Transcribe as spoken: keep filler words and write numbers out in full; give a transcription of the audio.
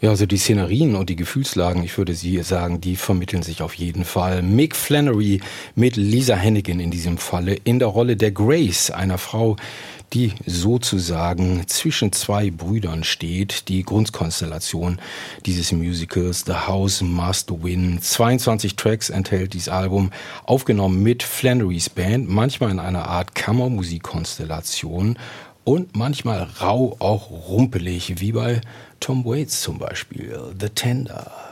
Ja, also die Szenerien und die Gefühlslagen, ich würde sie sagen, die vermitteln sich auf jeden Fall. Mick Flannery mit Lisa Hannigan in diesem Falle in der Rolle der Grace, einer Frau, die sozusagen zwischen zwei Brüdern steht. Die Grundkonstellation dieses Musicals The House Must Win. zweiundzwanzig Tracks enthält dieses Album, aufgenommen mit Flannerys Band, manchmal in einer Art Kammermusikkonstellation und manchmal rau, auch rumpelig, wie bei Tom Waits zum Beispiel, The Tender.